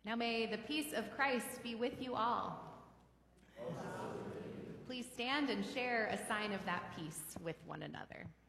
Now may the peace of Christ be with you all. Please stand and share a sign of that peace with one another.